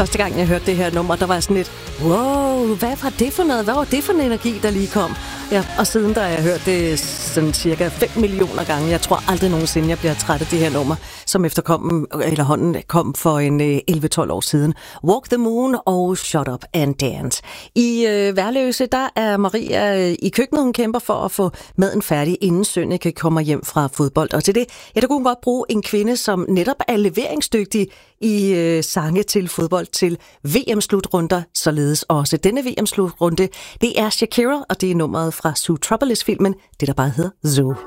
Første gang, jeg hørte det her nummer, der var sådan lidt, wow, hvad var det for noget? Hvad var det for en energi, der lige kom? Ja, og siden der har jeg hørt det sådan cirka 5 millioner gange. Jeg tror aldrig nogensinde, jeg bliver træt af det her nummer, som efterhånden kom for en 11-12 år siden. Walk the Moon og Shut Up and Dance. I Værløse, der er Maria i køkkenet. Hun kæmper for at få maden færdig, inden Sønneke kommer hjem fra fodbold. Og til det, ja, der kunne hun godt bruge en kvinde, som netop er leveringsdygtig i sange til fodbold til VM-slutrunder, således også denne VM-slutrunde. Det er Shakira, og det er nummeret fra Zootropolis-filmen, det der bare hedder Zoo.